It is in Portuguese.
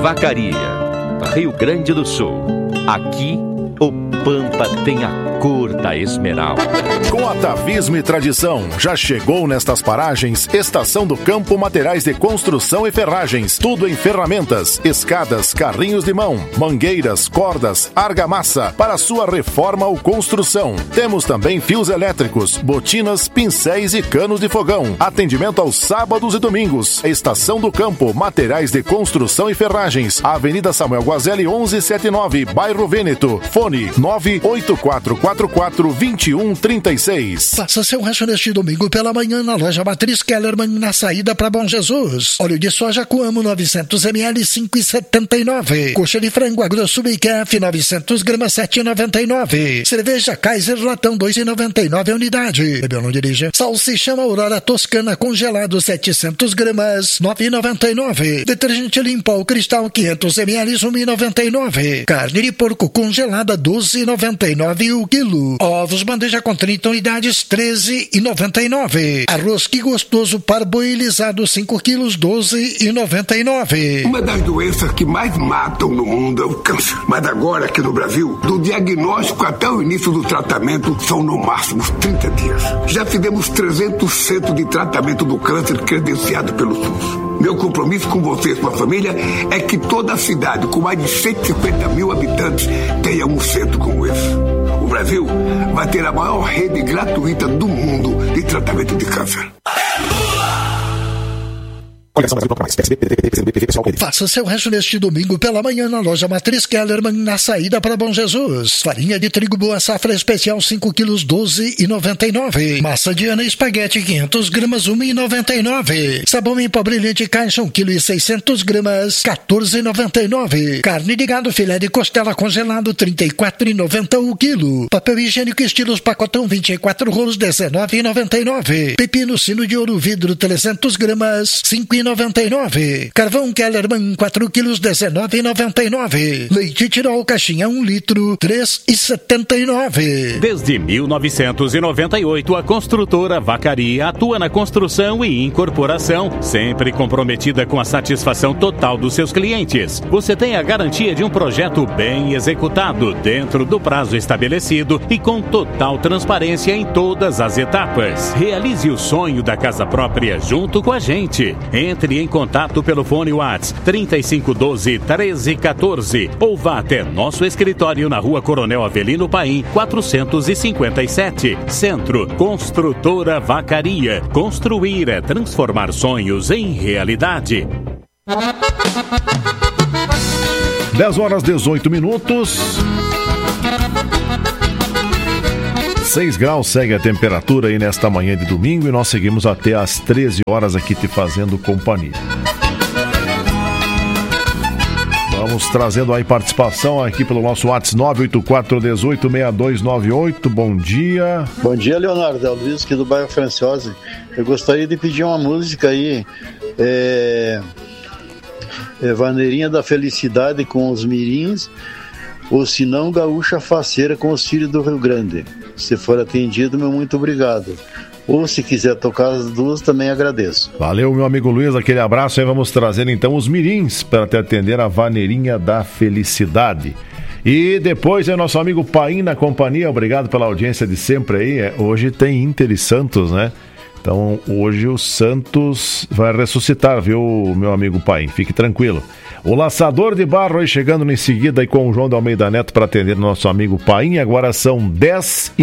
Vacaria, Rio Grande do Sul. Aqui, o Pampa tem a cor da esmeralda. Com atavismo e tradição, já chegou nestas paragens Estação do Campo Materiais de Construção e Ferragens. Tudo em ferramentas, escadas, carrinhos de mão, mangueiras, cordas, argamassa para sua reforma ou construção. Temos também fios elétricos, botinas, pincéis e canos de fogão. Atendimento aos sábados e domingos. Estação do Campo Materiais de Construção e Ferragens. Avenida Samuel Guazelli 1179, Bairro Vêneto. Fone 984442136. Faça seu rancho neste domingo pela manhã na loja Matriz Kellerman, na saída para Bom Jesus. Óleo de soja Coamo 900 ml 5,79. Coxa de frango Agrosso Bicaf 900 gramas 7,99. Cerveja Kaiser latão 2,99 a unidade. Bebeu, não dirija. Salsichão Aurora Toscana congelado 700 gramas 9,99. Detergente Limpol Cristal 500 ml 1,99. Carne de porco congelada 12,99 o quilo. Ovos bandeja com 30 unidades 13,99. Arroz que gostoso parboilizado 5 quilos 12,99. Uma das doenças que mais matam no mundo é o câncer. Mas agora aqui no Brasil, do diagnóstico até o início do tratamento são no máximo 30 dias. Já fizemos 300 centros de tratamento do câncer credenciado pelo SUS. Meu compromisso com você e sua família é que toda a cidade com mais de 150 mil habitantes tenha um centro como esse. O Brasil vai ter a maior rede gratuita do mundo de tratamento de câncer. Faça seu rancho neste domingo pela manhã na loja Matriz Kellerman, na saída para Bom Jesus. Farinha de trigo boa safra especial 5 quilos 12,99. Massa de Ana espaguete 500 gramas 1,99. Sabão em pó brilhante caixa 1 kg e 600 gramas 14,99. Carne de gado filé de costela congelado 34,90 o quilo. Papel higiênico estilos pacotão 24 rolos 19,99. Pepino sino de ouro vidro 300 gramas 5,99. Carvão Kellerman 4 quilos 19,99. Leite Tirol caixinha 1 litro 3,79. Desde 1998 a construtora Vacaria atua na construção e incorporação, sempre comprometida com a satisfação total dos seus clientes. Você tem a garantia de um projeto bem executado dentro do prazo estabelecido e com total transparência em todas as etapas. Realize o sonho da casa própria junto com a gente. Entre em contato pelo fone WhatsApp 3512-1314 ou vá até nosso escritório na Rua Coronel Avelino Paim 457, Centro. Construtora Vacaria. Construir é transformar sonhos em realidade. 10h18. 6 graus segue a temperatura aí nesta manhã de domingo e nós seguimos até às 13 horas aqui te fazendo companhia. Vamos trazendo aí participação aqui pelo nosso WhatsApp 984-186298. Bom dia. Bom dia, Leonardo. É o Luiz aqui do bairro Franciose. Eu gostaria de pedir uma música aí. Vaneirinha da Felicidade com os Mirins, ou se não, Gaúcha Faceira com os Filhos do Rio Grande. Se for atendido, meu muito obrigado. Ou se quiser tocar as duas, também agradeço. Valeu, meu amigo Luiz, aquele abraço. Aí vamos trazer então os Mirins para te atender a Vaneirinha da Felicidade. E depois é nosso amigo Paim na companhia. Obrigado pela audiência de sempre aí. Hoje tem Inter e Santos, né? Então hoje o Santos vai ressuscitar, viu, meu amigo Paim? Fique tranquilo. O Laçador de Barro aí chegando em seguida aí com o João de Almeida Neto para atender nosso amigo Paim. Agora são 10h